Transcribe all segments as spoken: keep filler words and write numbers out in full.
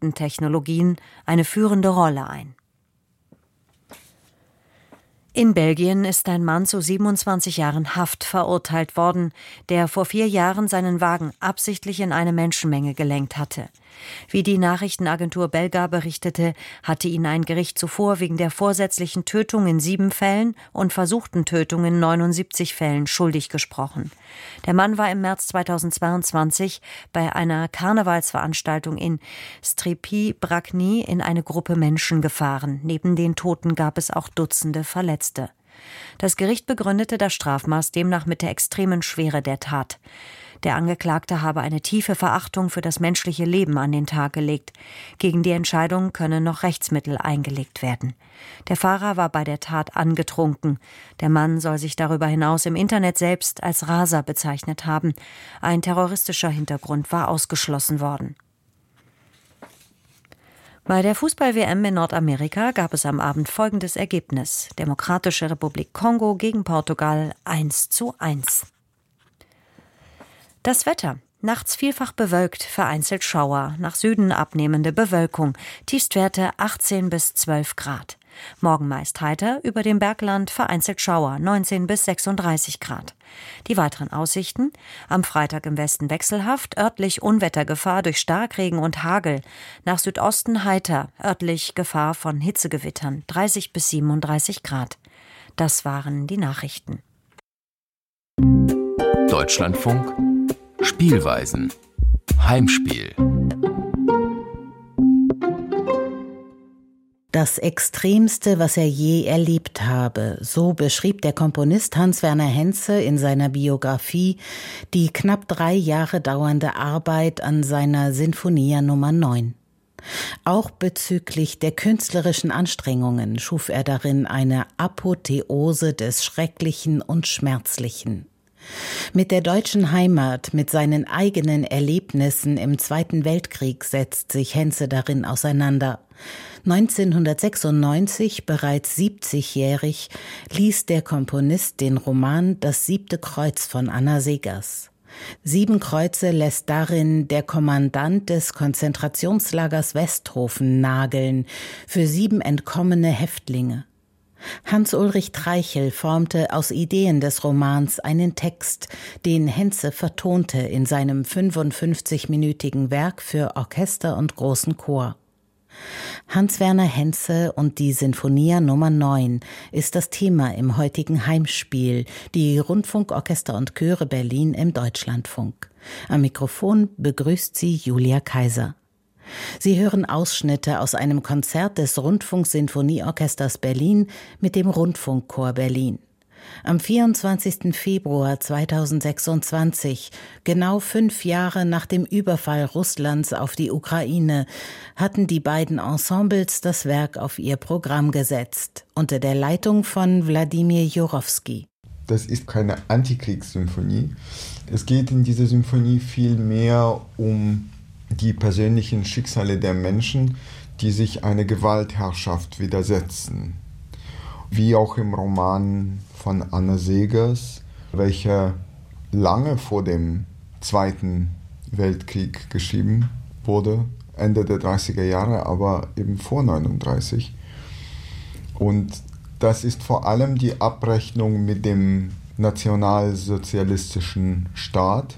Quantentechnologien eine führende Rolle ein. In Belgien ist ein Mann zu siebenundzwanzig Jahren Haft verurteilt worden, der vor vier Jahren seinen Wagen absichtlich in eine Menschenmenge gelenkt hatte. Wie die Nachrichtenagentur Belga berichtete, hatte ihn ein Gericht zuvor wegen der vorsätzlichen Tötung in sieben Fällen und versuchten Tötung in neunundsiebzig Fällen schuldig gesprochen. Der Mann war im März zweitausendzweiundzwanzig bei einer Karnevalsveranstaltung in Stripy-Bragny in eine Gruppe Menschen gefahren. Neben den Toten gab es auch Dutzende Verletzte. Das Gericht begründete das Strafmaß demnach mit der extremen Schwere der Tat. Der Angeklagte habe eine tiefe Verachtung für das menschliche Leben an den Tag gelegt. Gegen die Entscheidung können noch Rechtsmittel eingelegt werden. Der Fahrer war bei der Tat angetrunken. Der Mann soll sich darüber hinaus im Internet selbst als Raser bezeichnet haben. Ein terroristischer Hintergrund war ausgeschlossen worden. Bei der Fußball-W M in Nordamerika gab es am Abend folgendes Ergebnis: Demokratische Republik Kongo gegen Portugal eins zu eins. Das Wetter. Nachts vielfach bewölkt, vereinzelt Schauer, nach Süden abnehmende Bewölkung, Tiefstwerte achtzehn bis zwölf Grad. Morgen meist heiter, über dem Bergland vereinzelt Schauer, neunzehn bis sechsunddreißig Grad. Die weiteren Aussichten: am Freitag im Westen wechselhaft, örtlich Unwettergefahr durch Starkregen und Hagel, nach Südosten heiter, örtlich Gefahr von Hitzegewittern, dreißig bis siebenunddreißig Grad. Das waren die Nachrichten. Deutschlandfunk Spielweisen. Heimspiel. Das Extremste, was er je erlebt habe, so beschrieb der Komponist Hans-Werner Henze in seiner Biografie die knapp drei Jahre dauernde Arbeit an seiner Sinfonia Nummer neun. Auch bezüglich der künstlerischen Anstrengungen schuf er darin eine Apotheose des Schrecklichen und Schmerzlichen. Mit der deutschen Heimat, mit seinen eigenen Erlebnissen im Zweiten Weltkrieg setzt sich Henze darin auseinander. neunzehnhundertsechsundneunzig, bereits siebzigjährig, ließ der Komponist den Roman Das siebte Kreuz von Anna Seghers. Sieben Kreuze lässt darin der Kommandant des Konzentrationslagers Westhofen nageln für sieben entkommene Häftlinge. Hans-Ulrich Treichel formte aus Ideen des Romans einen Text, den Henze vertonte in seinem fünfundfünfzigminütigen Werk für Orchester und großen Chor. Hans-Werner Henze und die Sinfonia Nummer neun ist das Thema im heutigen Heimspiel, die Rundfunkorchester und Chöre Berlin im Deutschlandfunk. Am Mikrofon begrüßt sie Julia Kaiser. Sie hören Ausschnitte aus einem Konzert des Rundfunksinfonieorchesters Berlin mit dem Rundfunkchor Berlin. Am vierundzwanzigsten Februar zweitausendsechsundzwanzig, genau fünf Jahre nach dem Überfall Russlands auf die Ukraine, hatten die beiden Ensembles das Werk auf ihr Programm gesetzt, unter der Leitung von Wladimir Jurowski. Das ist keine Antikriegssymphonie. Es geht in dieser Symphonie viel mehr um die persönlichen Schicksale der Menschen, die sich einer Gewaltherrschaft widersetzen. Wie auch im Roman von Anna Seghers, welcher lange vor dem Zweiten Weltkrieg geschrieben wurde, Ende der dreißiger Jahre, aber eben vor neununddreißig. Und das ist vor allem die Abrechnung mit dem nationalsozialistischen Staat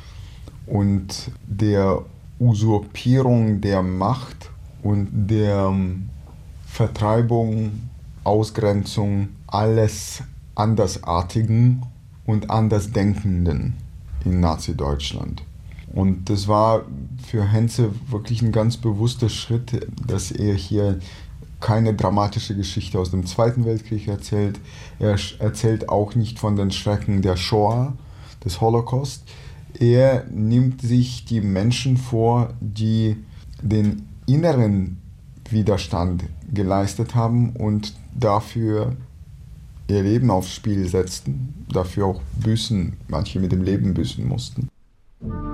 und der Usurpierung der Macht und der Vertreibung, Ausgrenzung alles Andersartigen und Andersdenkenden in Nazi-Deutschland. Und das war für Henze wirklich ein ganz bewusster Schritt, dass er hier keine dramatische Geschichte aus dem Zweiten Weltkrieg erzählt. Er erzählt auch nicht von den Schrecken der Shoah, des Holocaust. Er nimmt sich die Menschen vor, die den inneren Widerstand geleistet haben und dafür ihr Leben aufs Spiel setzten, dafür auch büßen, manche mit dem Leben büßen mussten.